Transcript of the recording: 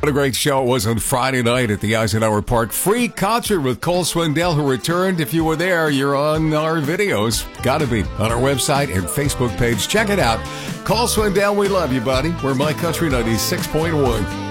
What a great show it was on Friday night at the Eisenhower Park. Free concert with Cole Swindell, who returned. If you were there, you're on our videos. Gotta be on our website and Facebook page. Check it out. Cole Swindell, we love you, buddy. We're My Country 96.1.